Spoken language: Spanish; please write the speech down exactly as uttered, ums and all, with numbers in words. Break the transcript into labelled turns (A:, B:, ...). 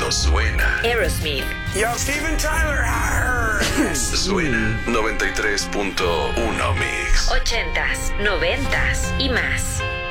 A: cuando suena
B: Aerosmith.
C: Yo, Steven Tyler.
A: Suena noventa y tres punto uno Mix.
B: Ochentas, noventas y más.